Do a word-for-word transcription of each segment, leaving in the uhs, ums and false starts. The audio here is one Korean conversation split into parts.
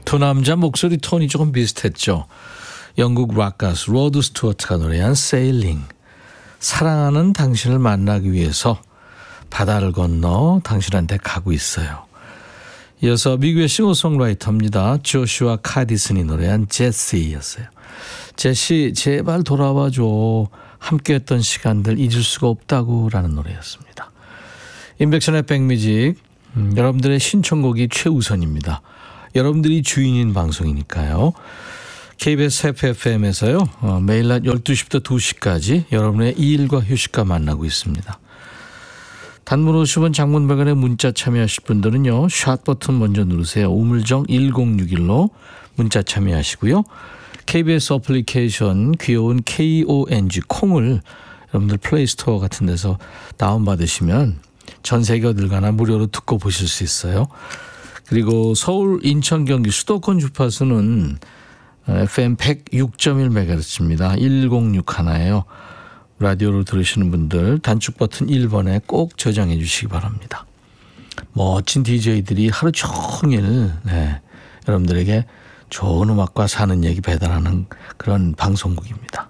두 남자 목소리 톤이 조금 비슷했죠. 영국 락 가수 로드 스튜어트가 노래한 Sailing. 사랑하는 당신을 만나기 위해서 바다를 건너 당신한테 가고 있어요. 이어서 미국의 싱어송라이터입니다. 조슈아 카디슨이 노래한 제시였어요. 제시 제발 돌아와줘. 함께했던 시간들 잊을 수가 없다고 라는 노래였습니다. 인백션의 백뮤직, 음, 여러분들의 신청곡이 최우선입니다. 여러분들이 주인인 방송이니까요. 케이비에스 에프에프엠에서요. 어, 매일 낮 열두 시부터 두 시까지 여러분의 일과 휴식과 만나고 있습니다. 단문 오십 원 장문 백 원에 문자 참여하실 분들은요. 샷 버튼 먼저 누르세요. 우물정 일공육일로 문자 참여하시고요. 케이비에스 어플리케이션 귀여운 콩 콩을 여러분들 플레이스토어 같은 데서 다운받으시면 전 세계 어딜 가나 무료로 듣고 보실 수 있어요. 그리고 서울, 인천, 경기 수도권 주파수는 에프엠 백육 점 일 메가헤르츠입니다. 일공육 하나예요. 라디오로 들으시는 분들 단축 버튼 일 번에 꼭 저장해 주시기 바랍니다. 멋진 디제이들이 하루 종일 네, 여러분들에게 좋은 음악과 사는 얘기 배달하는 그런 방송국입니다.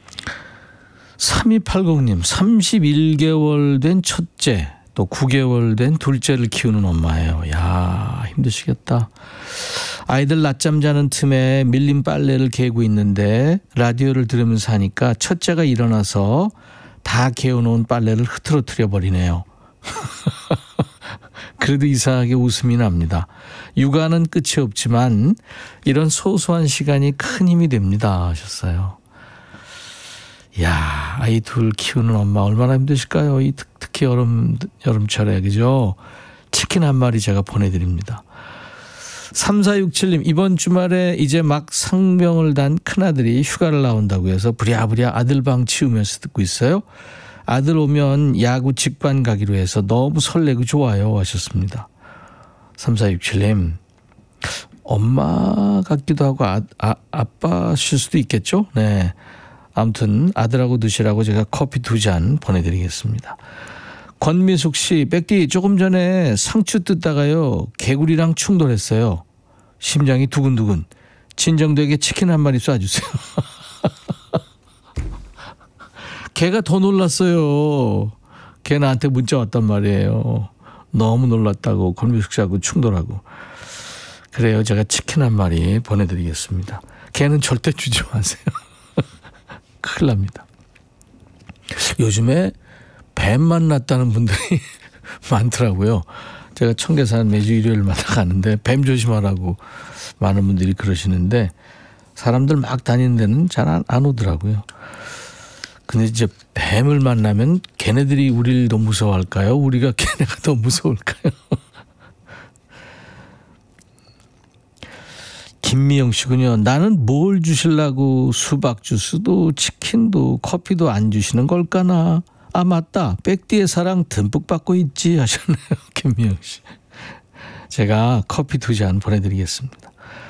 삼이팔공님 삼십일 개월 된 첫째 또 구 개월 된 둘째를 키우는 엄마예요. 야 힘드시겠다. 아이들 낮잠 자는 틈에 밀린 빨래를 개고 있는데 라디오를 들으면서 하니까 첫째가 일어나서 다 개어놓은 빨래를 흐트러뜨려 버리네요. 그래도 이상하게 웃음이 납니다. 육아는 끝이 없지만 이런 소소한 시간이 큰 힘이 됩니다 하셨어요. 이야, 아이 둘 키우는 엄마 얼마나 힘드실까요? 이 특히 여름, 여름철에 그죠? 치킨 한 마리 제가 보내드립니다. 삼사육칠님 이번 주말에 이제 막 상병을 단 큰아들이 휴가를 나온다고 해서 부랴부랴 아들 방 치우면서 듣고 있어요. 아들 오면 야구 직관 가기로 해서 너무 설레고 좋아요 하셨습니다. 삼사육칠님 엄마 같기도 하고 아, 아, 아빠실 수도 있겠죠. 네, 아무튼 아들하고 드시라고 제가 커피 두 잔 보내드리겠습니다. 권미숙 씨, 백디 조금 전에 상추 뜯다가요 개구리랑 충돌했어요. 심장이 두근두근. 진정되게 치킨 한 마리 쏴주세요. 걔가 더 놀랐어요. 걔 나한테 문자 왔단 말이에요. 너무 놀랐다고 권미숙 씨하고 충돌하고. 그래요, 제가 치킨 한 마리 보내드리겠습니다. 걔는 절대 주지 마세요. 큰일 납니다. 요즘에 뱀 만났다는 분들이 많더라고요. 제가 청계산 매주 일요일마다 가는데 뱀 조심하라고 많은 분들이 그러시는데 사람들 막 다니는 데는 잘 안 안 오더라고요. 근데 이제 뱀을 만나면 걔네들이 우리를 더 무서워할까요? 우리가 걔네가 더 무서울까요? 김미영 씨군요. 나는 뭘 주실라고 수박 주스도 치킨도 커피도 안 주시는 걸까나. 아 맞다. 백디의 사랑 듬뿍 받고 있지 하셨네요. 김미영 씨. 제가 커피 두 잔 보내드리겠습니다.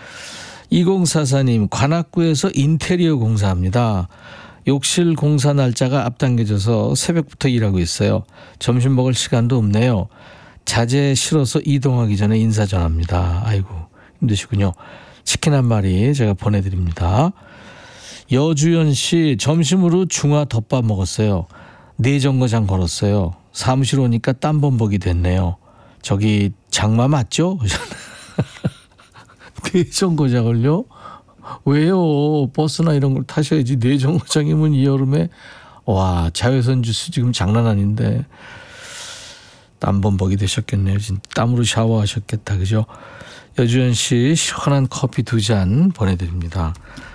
이공사사님 관악구에서 인테리어 공사합니다. 욕실 공사 날짜가 앞당겨져서 새벽부터 일하고 있어요. 점심 먹을 시간도 없네요. 자재 실어서 이동하기 전에 인사 전합니다. 아이고 힘드시군요. 치킨 한 마리 제가 보내드립니다. 여주연 씨 점심으로 중화 덮밥 먹었어요. 내정거장 걸었어요. 사무실 오니까 땀범벅이 됐네요. 저기 장마 맞죠? 내정거장을요? 왜요? 버스나 이런 걸 타셔야지. 내정거장이면 이 여름에 와 자외선 주스 지금 장난 아닌데 땀범벅이 되셨겠네요. 진짜 땀으로 샤워하셨겠다. 그죠? 여주연 씨 시원한 커피 두 잔 보내드립니다.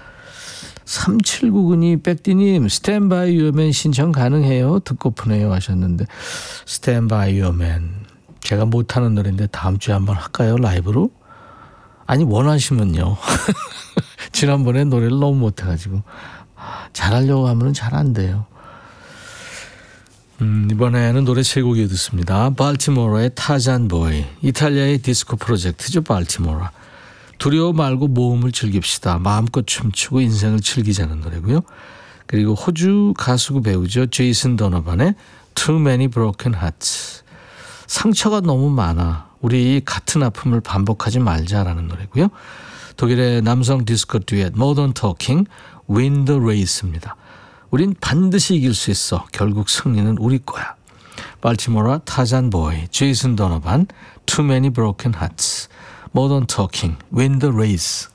삼칠구구이 백디님 스탠바이 유어맨 신청 가능해요? 듣고프네요 하셨는데 스탠바이 유어맨 제가 못하는 노래인데 다음 주에 한번 할까요? 라이브로? 아니 원하시면요. 지난번에 노래를 너무 못해가지고 잘하려고 하면 잘 안 돼요. 음, 이번에는 노래 세 곡이 듣습니다. 발티모어의 타잔 보이, 이탈리아의 디스코 프로젝트죠. 발티모어. 두려워 말고 모험을 즐깁시다. 마음껏 춤추고 인생을 즐기자는 노래고요. 그리고 호주 가수고 배우죠. 제이슨 도너반의 Too Many Broken Hearts. 상처가 너무 많아. 우리 같은 아픔을 반복하지 말자라는 노래고요. 독일의 남성 디스코 듀엣 Modern Talking, Win the Race입니다. 우린 반드시 이길 수 있어. 결국 승리는 우리 거야. 발티모라 타잔 보이, 제이슨 도너반, Too Many Broken Hearts, Modern Talking, Win the Race.